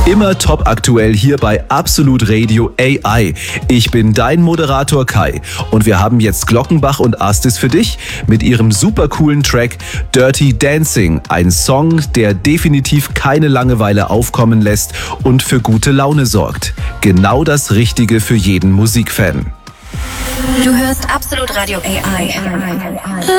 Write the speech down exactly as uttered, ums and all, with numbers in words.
Immer top aktuell hier bei Absolut Radio A I. Ich bin dein Moderator Kai und wir haben jetzt Glockenbach und Astis für dich mit ihrem super coolen Track Dirty Dancing. Ein Song, der definitiv keine Langeweile aufkommen lässt und für gute Laune sorgt. Genau das Richtige für jeden Musikfan. Du hörst Absolut Radio A I.